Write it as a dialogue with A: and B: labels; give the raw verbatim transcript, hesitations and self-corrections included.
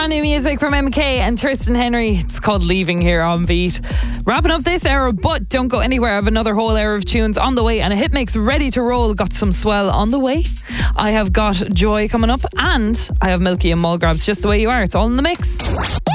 A: Brand new music from M K and Tristan Henry. It's called Leaving here on Beat. Wrapping up this hour, but don't go anywhere. I have another whole hour of tunes on the way and a hit mix ready to roll. Got some swell on the way. I have got Joy coming up and I have Milky and Mulgrabs, Just the Way You Are. It's all in the mix.